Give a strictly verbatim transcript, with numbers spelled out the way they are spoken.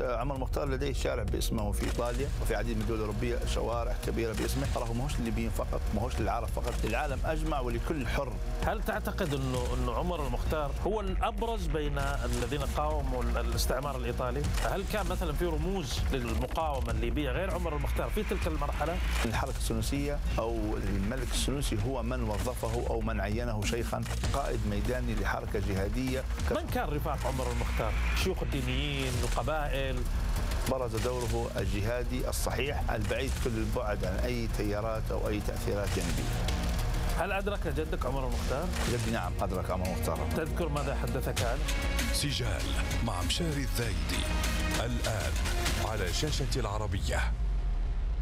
عمر المختار لديه شارع باسمه في ايطاليا وفي عديد من الدول الاوروبيه شوارع كبيره باسمه، تراه ماهوش للليبيين فقط، ماهوش للعرب فقط، للعالم اجمع ولكل حر. هل تعتقد انه انه عمر المختار هو الابرز بين الذين قاوموا الاستعمار الايطالي؟ هل كان مثلا في رموز للمقاومه الليبيه غير عمر المختار في تلك المرحله؟ الحركه السنوسيه او الملك السنوسي هو من وظفه او من عينه شيخا قائد ميداني لحركه جهاديه. من كان رفاق عمر المختار؟ شيوخ الدينيين وقبائل؟ برز دوره الجهادي الصحيح البعيد كل البعد عن اي تيارات او اي تاثيرات جانبيه. هل أدرك جدك عمر المختار؟ جدي نعم أدرك عمر المختار. تذكر ماذا حدثك عنه؟ سجال مع مشاري الذايدي الآن على شاشة العربية.